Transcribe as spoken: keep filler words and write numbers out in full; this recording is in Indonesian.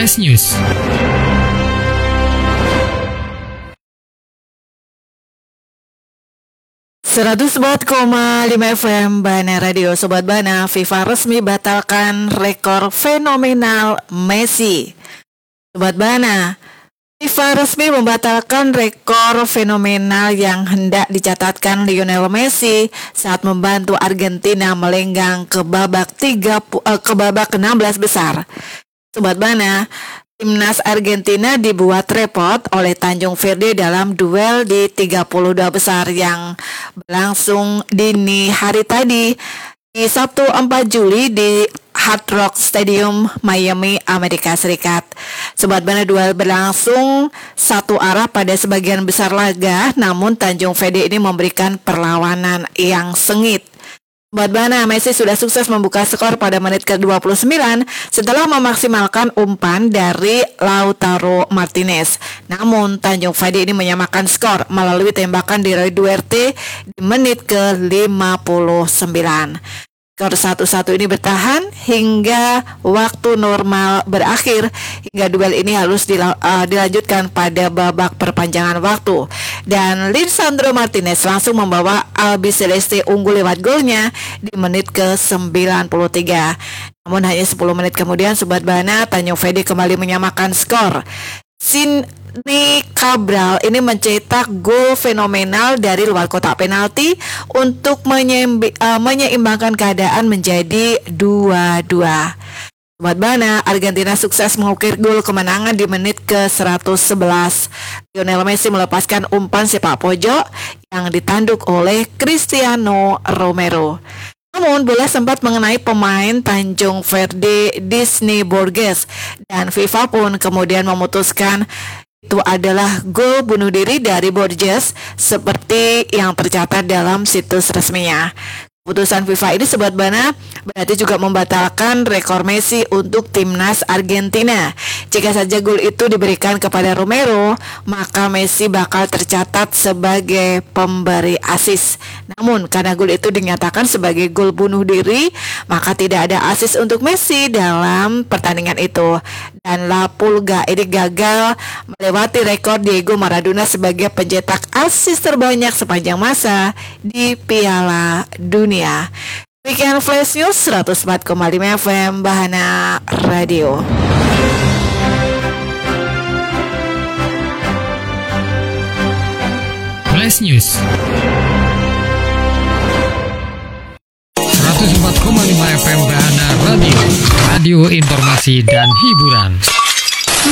Flash News. seratus empat koma lima F M Bana Radio. Sobat Bana, FIFA resmi batalkan rekor fenomenal Messi. Sobat Bana, FIFA resmi membatalkan rekor fenomenal yang hendak dicatatkan Lionel Messi saat membantu Argentina melenggang ke babak tiga uh, ke babak enam belas besar. Sobat Bana, timnas Argentina dibuat repot oleh Tanjung Verde dalam duel di tiga puluh dua besar yang berlangsung dini hari tadi di Sabtu empat Juli di Hard Rock Stadium, Miami, Amerika Serikat. Sobat Bana, duel berlangsung satu arah pada sebagian besar laga, namun Tanjung Verde ini memberikan perlawanan yang sengit. Sobat Bana, Messi sudah sukses membuka skor pada menit ke dua puluh sembilan setelah memaksimalkan umpan dari Lautaro Martinez. Namun Tanjung Verde ini menyamakan skor melalui tembakan di Roy Duarte di menit ke lima puluh sembilan. Skor satu satu ini bertahan hingga waktu normal berakhir, hingga duel ini harus dila- uh, dilanjutkan pada babak perpanjangan waktu. Dan Lisandro Martinez langsung membawa Albiceleste unggul lewat golnya di menit ke sembilan puluh tiga. Namun hanya sepuluh menit kemudian, Sobat Bana, Tanjung Verde kembali menyamakan skor. Sidney Cabral ini mencetak gol fenomenal dari luar kotak penalti untuk menyembi, uh, menyeimbangkan keadaan menjadi dua dua. Sobat Bana, Argentina sukses mengukir gol kemenangan di menit ke seratus sebelas. Lionel Messi melepaskan umpan sepak pojok yang ditanduk oleh Cristiano Romero. Namun bola sempat mengenai pemain Tanjung Verde Disney Borges, dan FIFA pun kemudian memutuskan itu adalah gol bunuh diri dari Borges seperti yang tercatat dalam situs resminya. Keputusan FIFA ini, Sobat Bana, berarti juga membatalkan rekor Messi untuk timnas Argentina. Jika saja gol itu diberikan kepada Romero, maka Messi bakal tercatat sebagai pemberi asis. Namun karena gol itu dinyatakan sebagai gol bunuh diri, maka tidak ada asis untuk Messi dalam pertandingan itu. Dan La Pulga ini gagal melewati rekor Diego Maradona sebagai pencetak asis terbanyak sepanjang masa di Piala Dunia. Weekend Flash News seratus empat koma lima F M Bahana Radio. Flash News seratus empat koma lima F M Bahana Radio. Radio informasi dan hiburan.